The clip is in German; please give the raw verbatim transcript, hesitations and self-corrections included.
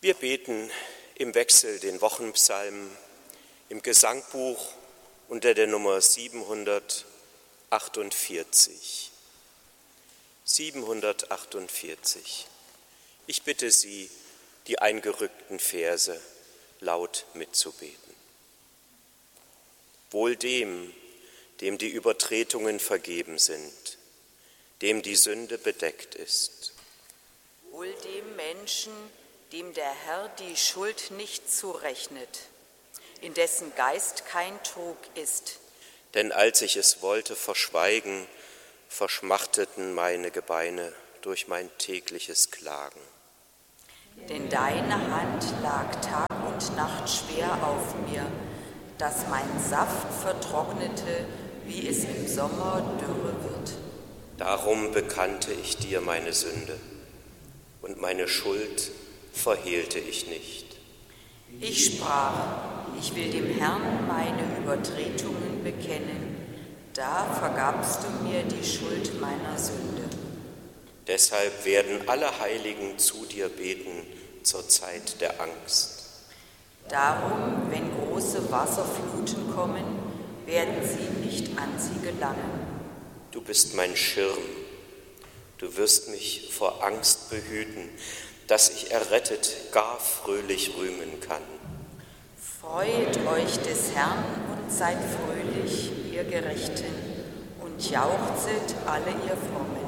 Wir beten im Wechsel den Wochenpsalm im Gesangbuch unter der Nummer siebenhundertachtundvierzig. siebenhundertachtundvierzig. Ich bitte Sie, die eingerückten Verse laut mitzubeten. Wohl dem, dem die Übertretungen vergeben sind, dem die Sünde bedeckt ist. Wohl dem Menschen, dem der Herr die Schuld nicht zurechnet, in dessen Geist kein Trug ist. Denn als ich es wollte verschweigen, verschmachteten meine Gebeine durch mein tägliches Klagen. Denn deine Hand lag Tag und Nacht schwer auf mir, dass mein Saft vertrocknete, wie es im Sommer dürre wird. Darum bekannte ich dir meine Sünde, und meine Schuld verhehlte ich nicht. Ich sprach, ich will dem Herrn meine Übertretungen bekennen, da vergabst du mir die Schuld meiner Sünde. Deshalb werden alle Heiligen zu dir beten zur Zeit der Angst. Darum, wenn große Wasserfluten kommen, werden sie nicht an sie gelangen. Du bist mein Schirm, du wirst mich vor Angst behüten, dass ich errettet gar fröhlich rühmen kann. Freut euch des Herrn und seid fröhlich, ihr Gerechten, und jauchzet alle ihr Frommen.